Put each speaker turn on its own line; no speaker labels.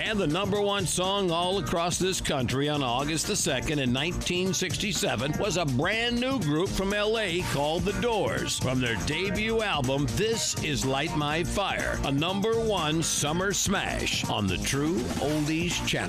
And the number one song all across this country on August the 2nd in 1967 was a brand new group from L.A. called The Doors. From their debut album, This Is Light My Fire, a number one summer smash on the True Oldies Channel.